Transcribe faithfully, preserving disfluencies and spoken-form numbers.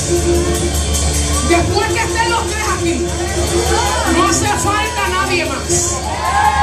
Después que estén los tres aquí, no hace falta nadie más.